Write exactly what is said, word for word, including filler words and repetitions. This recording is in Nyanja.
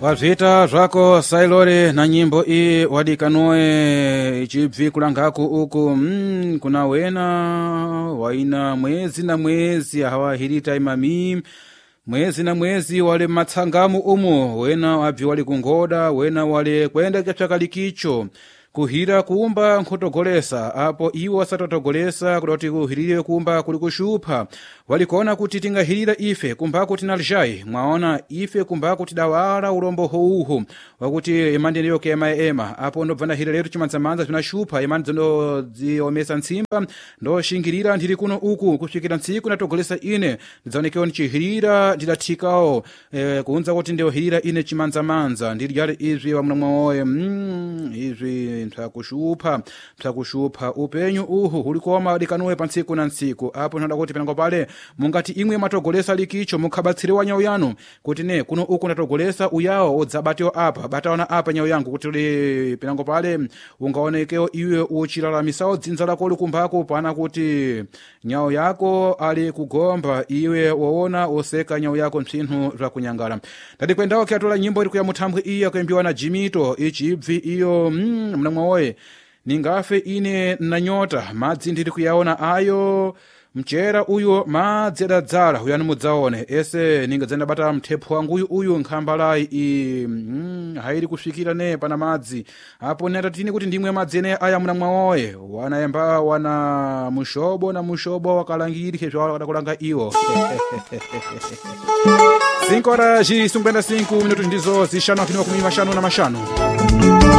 wazvita zvako Sailore na nyimbo iyi wadikanoe ichibvi kulangaku uku mm, kuna wena waina mwezi na mwezi hawahirita imami mwezi na mwezi wale matsangamu umu wena wabvi wali kungoda wena wale kwenda kachakalikicho kuhira kumba nkutogolesa apo iwo wasatotogolesa kuti kuhirire kumba kuli kushupha walikona kuti tingahirira ife kumbako tinalijai mwaona ife kumbako tidawala ulombo houhu wakuti imandi ndiyo kema ema apo ndobvana hira letu chimanzamanza vinashupha imandi ndo ziomesa ntsimba ndo shingirira ndiri kuno uku kusvikira ntsiku natogolesa ine ndidzaonekewo ndichihirira ndidathikawo e, kuunza kuti ndiyohirira ine chimanzamanza ndiri jali izvi wamnamwawoye mm, izvi msakushupha msakushupha upenyu uhu hulikoma dikanuwe pa ntsiku na ntsiku apo nada kuti penango pale mungati imwe matogolesa likicho mukhabatsire wa nyau yanu kuti ne kuno uku natogolesa uyawo odzabatiwa apa bataona apa nyau yangu kuti uli penango pale ungaonekeo iwe uchilalamisawo dzinza lako likumbako pana kuti nyau yako ali kugomba iwe waona oseka nyau yako msinthu zvakunyangala tati kwendawo kiatola nyimbo iri kuya muthambwe iya kuimbiwa na Jimito ichibvi iyo mm, mnamwawoye ningafe ine na nyota madzi ndiri kuyaona ayo mchera uyo madzi adadzala uyani mudzaone ese ningadzenda bata mthepho wangu uyu uyu nkhambalayi i mm, hairi kusvikira ne pana madzi apo natatini kuti ndimwe madzi ene aya mnamwawoye wanayamba wana mushobo na mushobo wakalangiri hezvo wadakulanga iwo cinco horas e cinquenta e cinco minutos ndizo zishanu akiniwa kumi mashanu na mashanu